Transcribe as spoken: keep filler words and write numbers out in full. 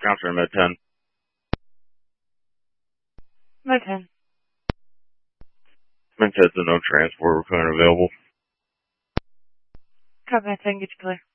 Transfer Med ten. Med ten. Med ten's a no transport. We're currently available. Copy, Med ten, get you clear.